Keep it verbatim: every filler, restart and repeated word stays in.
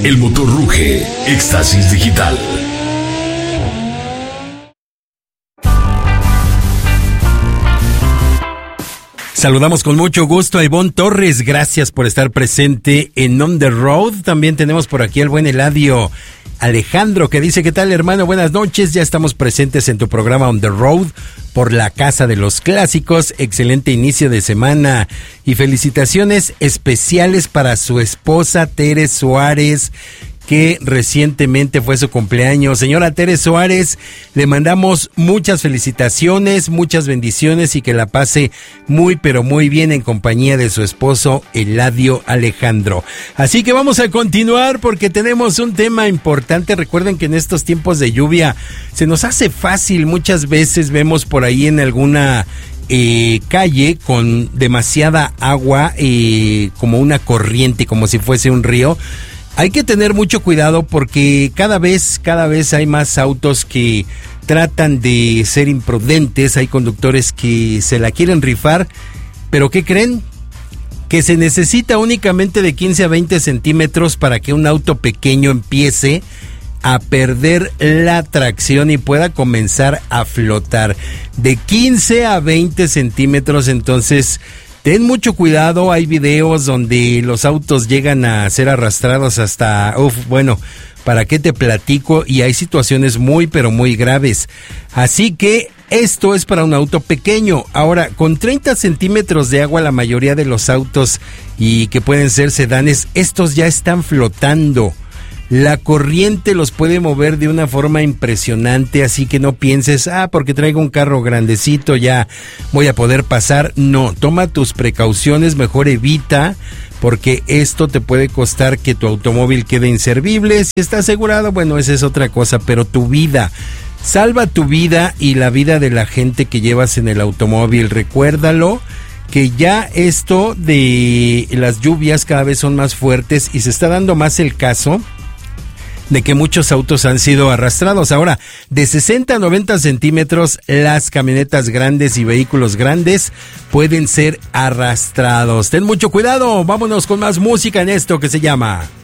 El motor ruge. Éxtasis digital. Saludamos con mucho gusto a Ivonne Torres, gracias por estar presente en On The Road. También tenemos por aquí al buen Eladio Alejandro, que dice: ¿qué tal, hermano? Buenas noches, ya estamos presentes en tu programa On The Road por la Casa de los Clásicos. Excelente inicio de semana y felicitaciones especiales para su esposa Tere Suárez, que recientemente fue su cumpleaños. Señora Tere Suárez, le mandamos muchas felicitaciones, muchas bendiciones y que la pase muy pero muy bien en compañía de su esposo Eladio Alejandro. Así que vamos a continuar porque tenemos un tema importante. Recuerden que en estos tiempos de lluvia se nos hace fácil, muchas veces vemos por ahí en alguna Eh, calle con demasiada agua, eh, como una corriente, como si fuese un río. Hay que tener mucho cuidado porque cada vez, cada vez hay más autos que tratan de ser imprudentes. Hay conductores que se la quieren rifar, pero ¿qué creen? Que se necesita únicamente de quince a veinte centímetros para que un auto pequeño empiece a perder la tracción y pueda comenzar a flotar. De quince a veinte centímetros, entonces ten mucho cuidado. Hay videos donde los autos llegan a ser arrastrados hasta, uf, bueno, ¿para qué te platico? Y hay situaciones muy, pero muy graves. Así que esto es para un auto pequeño. Ahora, con treinta centímetros de agua, la mayoría de los autos, y que pueden ser sedanes, estos ya están flotando. La corriente los puede mover de una forma impresionante, así que no pienses, ah, porque traigo un carro grandecito ya voy a poder pasar. No, toma tus precauciones, mejor evita, porque esto te puede costar que tu automóvil quede inservible. Si está asegurado, bueno, esa es otra cosa, pero tu vida, salva tu vida y la vida de la gente que llevas en el automóvil. Recuérdalo, que ya esto de las lluvias cada vez son más fuertes y se está dando más el caso de que muchos autos han sido arrastrados. Ahora, de sesenta a noventa centímetros, las camionetas grandes y vehículos grandes pueden ser arrastrados. Ten mucho cuidado, vámonos con más música en esto que se llama